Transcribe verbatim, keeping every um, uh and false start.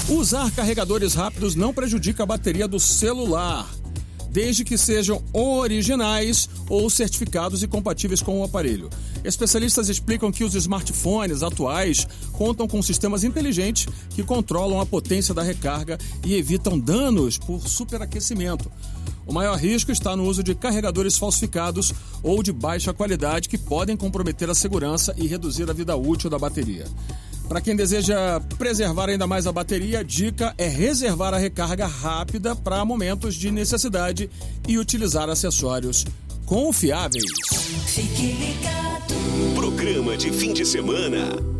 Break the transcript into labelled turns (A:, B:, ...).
A: Usar carregadores rápidos não prejudica a bateria do celular, desde que sejam originais ou certificados e compatíveis com o aparelho. Especialistas explicam que os smartphones atuais contam com sistemas inteligentes que controlam a potência da recarga e evitam danos por superaquecimento. O maior risco está no uso de carregadores falsificados ou de baixa qualidade que podem comprometer a segurança e reduzir a vida útil da bateria. Para quem deseja preservar ainda mais a bateria, a dica é reservar a recarga rápida para momentos de necessidade e utilizar acessórios confiáveis.
B: Fique ligado.
C: Programa de fim de semana